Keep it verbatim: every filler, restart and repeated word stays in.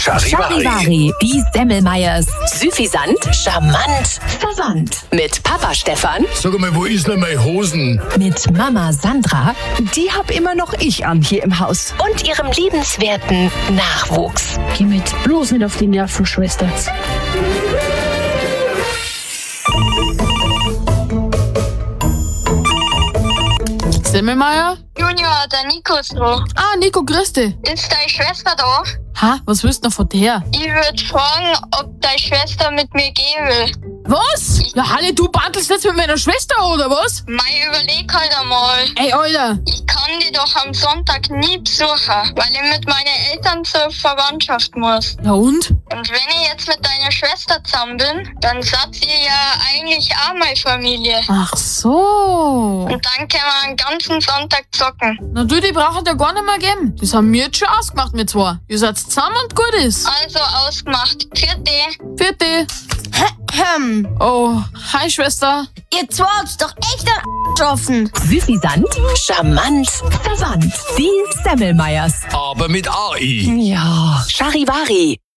Charivari. Charivari, die Semmelmeyers. Süffisant, charmant, verwandt. Mit Papa Stefan, Sag mal, wo ist denn meine Hosen? mit Mama Sandra Die hab immer noch ich an hier im Haus. und ihrem liebenswerten Nachwuchs. Geh mit, bloß nicht auf die Nerven, Schwester. Semmelmeier? Junior, der Nico ist dran. Ah, Nico, grüß dich. Ist deine Schwester da? Ha, was willst du noch von der? Ich würde fragen, ob deine Schwester mit mir gehen will. Was? Ja, Hanni, du bantelst jetzt mit meiner Schwester, oder was? Mei, überleg halt einmal. Ey, Alter. Ich kann die doch am Sonntag nie besuchen, weil ich mit meinen Eltern zur Verwandtschaft muss. Ja und? Und wenn ich jetzt mit deiner Schwester zusammen bin, dann seid ihr ja eigentlich auch meine Familie. Ach so. Und dann können wir einen ganzen Sonntag zocken. Na du, die brauchen ja gar nicht mehr geben. Das haben wir jetzt schon ausgemacht mit zwei. Ihr seid zusammen und gut ist. Also ausgemacht. Vierte. Vierte. Hm, Oh, hi, Schwester. ihr zwei habt's doch echt an offen. Süffisant, charmant, verwandt. Die Semmelmeyers. Aber mit A I. Ja, Charivari.